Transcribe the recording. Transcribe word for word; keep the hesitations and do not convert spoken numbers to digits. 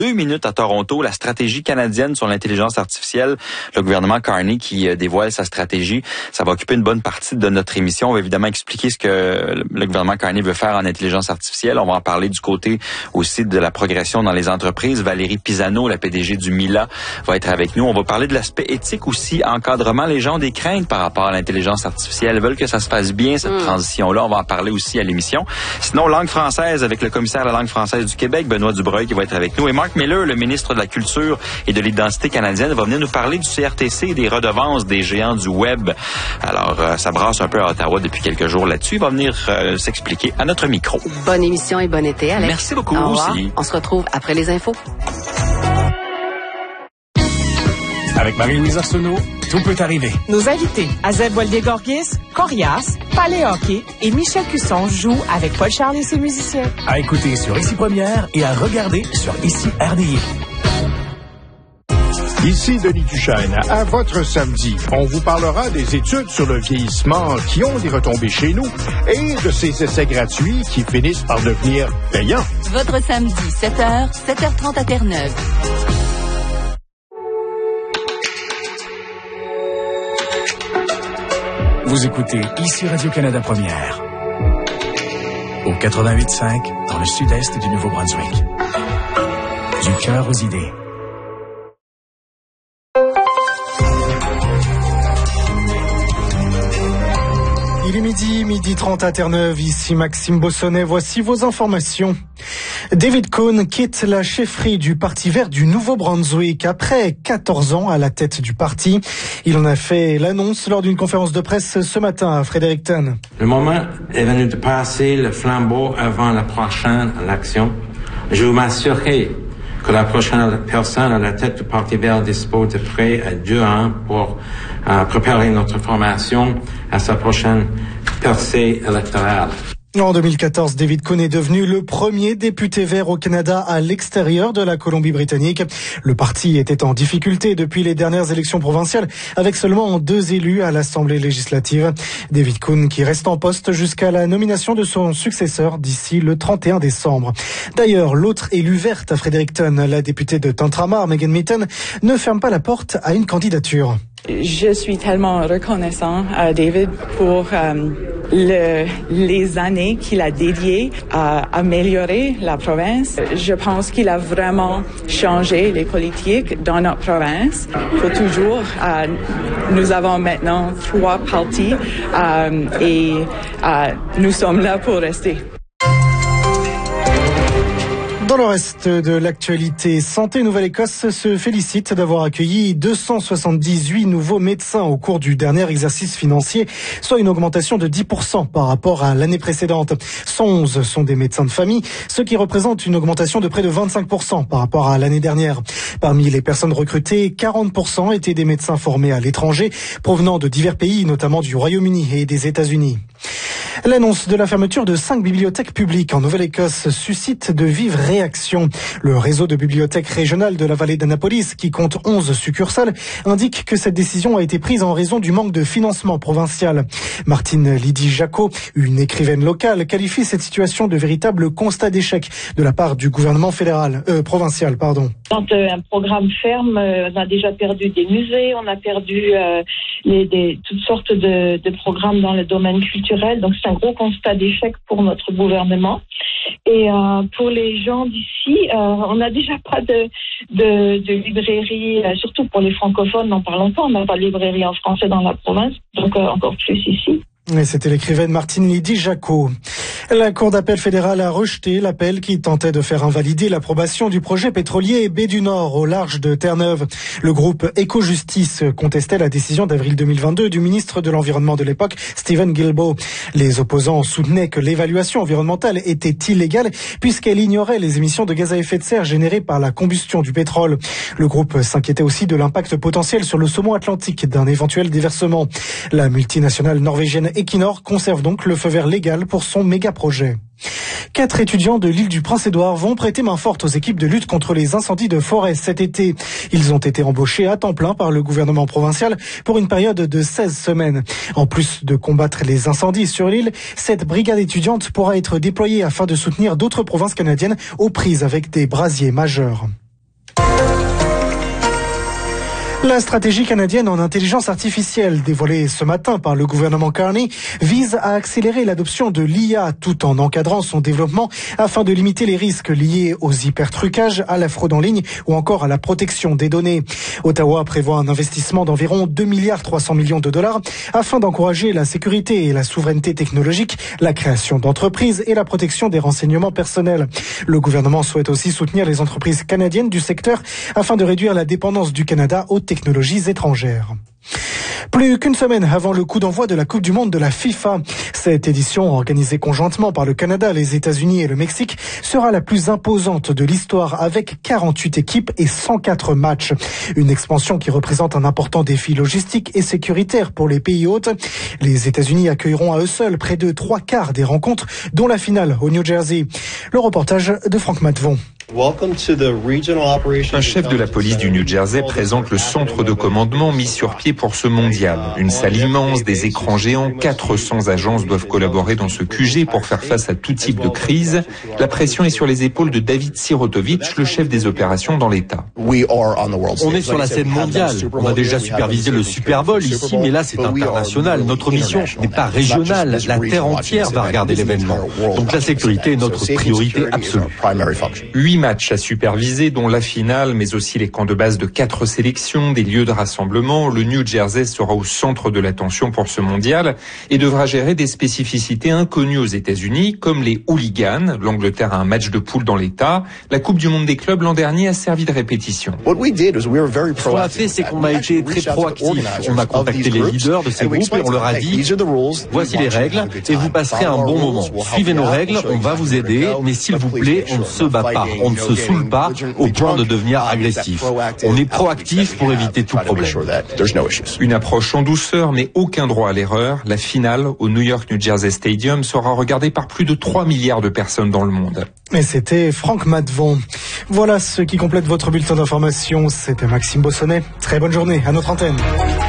Deux minutes à Toronto, la stratégie canadienne sur l'intelligence artificielle, le gouvernement Carney qui euh, dévoile sa stratégie. Ça va occuper une bonne partie de notre émission. On va évidemment expliquer ce que le gouvernement Carney veut faire en intelligence artificielle. On va en parler du côté aussi de la progression dans les entreprises. Valérie Pisano, la P D G du Mila, va être avec nous. On va parler de l'aspect éthique aussi, encadrement. Les gens ont des craintes par rapport à l'intelligence artificielle. Ils veulent que ça se passe bien, cette mmh. transition-là. On va en parler aussi à l'émission. Sinon, langue française avec le commissaire à la langue française du Québec, Benoît Dubreuil, qui va être avec nous. Et Mark Miller, le ministre de la Culture et de l'Identité canadienne, va venir nous parler du C R T C et des redevances des géants du web. Alors, euh, ça brasse un peu à Ottawa depuis quelques jours là-dessus. Il va venir euh, s'expliquer à notre micro. Bonne émission et bon été, Alex. Merci beaucoup, Au revoir. Aussi. On se retrouve après les infos. Avec Marie-Louise Arsenault, tout peut arriver. Nos invités, Azeb Walde-Gorgis, Corias, Palais Hockey et Michel Cusson jouent avec Paul Charles et ses musiciens. À écouter sur Ici Première et à regarder sur Ici R D I. Ici Denis Duchesne, à votre samedi. On vous parlera des études sur le vieillissement qui ont des retombées chez nous et de ces essais gratuits qui finissent par devenir payants. Votre samedi, sept heures, sept heures trente à Terre-Neuve. Vous écoutez Ici Radio-Canada Première. Au quatre-vingt-huit cinq, dans le sud-est du Nouveau-Brunswick. Du cœur aux idées. Il est midi, midi trente à Terre-Neuve, ici Maxime Bossonnet, voici vos informations. David Cohn quitte la chefferie du Parti vert du Nouveau-Brunswick après quatorze ans à la tête du parti. Il en a fait l'annonce lors d'une conférence de presse ce matin à Fredericton. Le moment est venu de passer le flambeau avant la prochaine élection. Je veux m'assurer que la prochaine personne à la tête du Parti vert dispose de près à deux ans pour euh, préparer notre formation à sa prochaine percée électorale. En deux mille quatorze, David Cohn est devenu le premier député vert au Canada à l'extérieur de la Colombie-Britannique. Le parti était en difficulté depuis les dernières élections provinciales, avec seulement deux élus à l'Assemblée législative. David Cohn qui reste en poste jusqu'à la nomination de son successeur d'ici le trente et un décembre. D'ailleurs, l'autre élue verte à Fredericton, la députée de Tantramar, Megan Mitton, ne ferme pas la porte à une candidature. Je suis tellement reconnaissant à David pour euh, le, les années qu'il a dédiées à améliorer la province. Je pense qu'il a vraiment changé les politiques dans notre province. Pour toujours, euh, nous avons maintenant trois partis euh, et euh, nous sommes là pour rester. Dans le reste de l'actualité, Santé Nouvelle-Écosse se félicite d'avoir accueilli deux cent soixante-dix-huit nouveaux médecins au cours du dernier exercice financier, soit une augmentation de dix pour cent par rapport à l'année précédente. cent onze sont des médecins de famille, ce qui représente une augmentation de près de vingt-cinq pour cent par rapport à l'année dernière. Parmi les personnes recrutées, quarante pour cent étaient des médecins formés à l'étranger, provenant de divers pays, notamment du Royaume-Uni et des États-Unis. L'annonce de la fermeture de cinq bibliothèques publiques en Nouvelle-Écosse suscite de vives réactions. Le réseau de bibliothèques régionales de la vallée d'Annapolis, qui compte onze succursales, indique que cette décision a été prise en raison du manque de financement provincial. Martine Lydie Jacot, une écrivaine locale, qualifie cette situation de véritable constat d'échec de la part du gouvernement fédéral, euh, provincial, pardon. Quand euh, un programme ferme, euh, on a déjà perdu des musées, on a perdu euh, les, des, toutes sortes de, de programmes dans le domaine culturel. Donc c'est un gros constat d'échec pour notre gouvernement. Et euh, pour les gens d'ici, euh, on n'a déjà pas de, de, de librairie, euh, surtout pour les francophones, n'en parlons pas, on n'a pas de librairie en français dans la province, donc euh, encore plus ici. Et c'était l'écrivaine Martine Lydie Jacot. La Cour d'appel fédérale a rejeté l'appel qui tentait de faire invalider l'approbation du projet pétrolier Baie du Nord au large de Terre-Neuve. Le groupe Éco-Justice contestait la décision d'avril deux mille vingt-deux du ministre de l'Environnement de l'époque, Stephen Guilbeault. Les opposants soutenaient que l'évaluation environnementale était illégale puisqu'elle ignorait les émissions de gaz à effet de serre générées par la combustion du pétrole. Le groupe s'inquiétait aussi de l'impact potentiel sur le saumon atlantique d'un éventuel déversement. La multinationale norvégienne Equinor conserve donc le feu vert légal pour son méga projet. Quatre étudiants de l'île du Prince-Édouard vont prêter main forte aux équipes de lutte contre les incendies de forêt cet été. Ils ont été embauchés à temps plein par le gouvernement provincial pour une période de seize semaines. En plus de combattre les incendies sur l'île, cette brigade étudiante pourra être déployée afin de soutenir d'autres provinces canadiennes aux prises avec des brasiers majeurs. La stratégie canadienne en intelligence artificielle dévoilée ce matin par le gouvernement Carney vise à accélérer l'adoption de l'I A tout en encadrant son développement afin de limiter les risques liés aux hypertrucages, à la fraude en ligne ou encore à la protection des données. Ottawa prévoit un investissement d'environ deux milliards trois cents millions de dollars afin d'encourager la sécurité et la souveraineté technologique, la création d'entreprises et la protection des renseignements personnels. Le gouvernement souhaite aussi soutenir les entreprises canadiennes du secteur afin de réduire la dépendance du Canada aux technologies étrangères. Plus qu'une semaine avant le coup d'envoi de la Coupe du Monde de la FIFA, cette édition organisée conjointement par le Canada, les États-Unis et le Mexique sera la plus imposante de l'histoire avec quarante-huit équipes et cent quatre matchs. Une expansion qui représente un important défi logistique et sécuritaire pour les pays hôtes. Les États-Unis accueilleront à eux seuls près de trois quarts des rencontres, dont la finale au New Jersey. Le reportage de Franck Matvon. Un chef de la police du New Jersey présente le centre de commandement mis sur pied pour ce mondial. Une salle immense, des écrans géants, quatre cents agences doivent collaborer dans ce Q G pour faire face à tout type de crise. La pression est sur les épaules de David Sirotovich, le chef des opérations dans l'État. On est sur la scène mondiale. On a déjà supervisé le Super Bowl ici, mais là c'est international. Notre mission n'est pas régionale. La terre entière va regarder l'événement. Donc la sécurité est notre priorité absolue. Huit matchs à superviser, dont la finale, mais aussi les camps de base de quatre sélections, des lieux de rassemblement. Le New Jersey sera au centre de l'attention pour ce mondial et devra gérer des spécificités inconnues aux États-Unis, comme les hooligans. L'Angleterre a un match de poule dans l'État. La Coupe du Monde des clubs l'an dernier a servi de répétition. Ce qu'on a fait, c'est qu'on a été très proactif. On a contacté les leaders de ces groupes et on leur a dit « Voici les règles et vous passerez un bon moment. Suivez nos règles, on va vous aider, mais s'il vous plaît, on ne se bat pas. On ne se saoule pas au point de devenir agressif. On est proactif pour éviter tout problème. » Une approche en douceur, mais aucun droit à l'erreur. La finale au New York New Jersey Stadium sera regardée par plus de trois milliards de personnes dans le monde. Et c'était Franck Matvon. Voilà ce qui complète votre bulletin d'information. C'était Maxime Bossonnet. Très bonne journée à notre antenne.